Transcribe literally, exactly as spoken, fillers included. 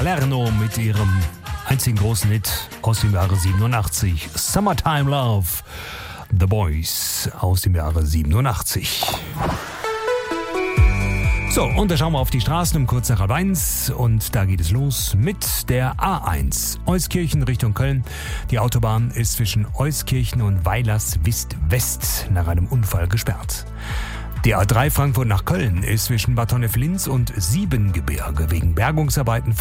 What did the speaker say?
Lerno mit ihrem einzigen großen Hit aus dem Jahre siebenundachtzig. Summertime Love. The Boys aus dem Jahre siebenundachtzig. So, und da schauen wir auf die Straßen um kurz nach halb eins und da geht es los mit der A eins. Euskirchen Richtung Köln. Die Autobahn ist zwischen Euskirchen und Weilerswist West nach einem Unfall gesperrt. Die A drei Frankfurt nach Köln ist zwischen Bad Honnef-Linz und Siebengebirge wegen Bergungsarbeiten